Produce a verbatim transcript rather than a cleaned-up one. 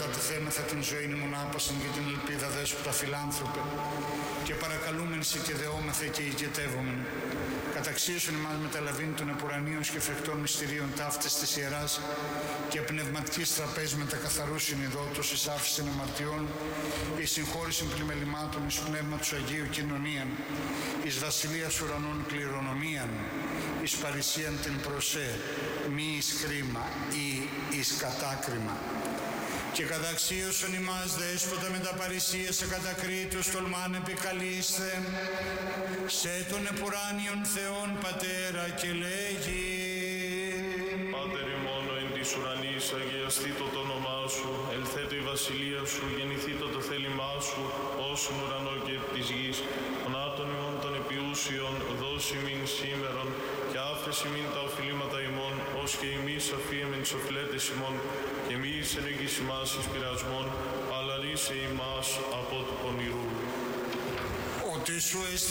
κατατεθέμεθα την ζωή μονάπασαν και την ελπίδα δέσποτα φιλάνθρωπε και παρακαλούμεν σε και δεόμεθα και ηγετεύομεν. Καταξίωσον εμάς μεταλαβήν των επουρανίων και φεκτών μυστηρίων ταύτης της Ιεράς και πνευματικής τραπέζης με τα καθαρού συνειδότος εις άφησιν αμαρτιών, εις συγχώρησιν πλημελημάτων, εις πνεύμα του Αγίου κοινωνίαν, εις βασιλείας ουρανών κληρονομίαν, εις παρησίαν την προσέ, μη εις χρήμα ή εις κατάκριμα. Και καταξίωσον ημάς δέσποτα με τα παρησία σε κατακρίτους τολμάν επικαλείστε, σε τον επουράνιον Θεόν Πατέρα και λέγει: Πάτερ ημώνο εν της ουρανής, αγιαστήτω το όνομά σου, ελθέτω η βασιλεία σου, γεννηθήτω το θέλημά σου, όσον ουρανό και επί της γης, των άτων ημών των επιούσιων, δώσει μην σήμερον, και άφεση μην τα οφειλήματα ημών, ως και εμείς αφίεμεν τις οφειλέτες ημών, και μη ενεγγύς ημάς εις πειρασμών, αλλά ρίσε ημάς από του πονηρού. Ότι σου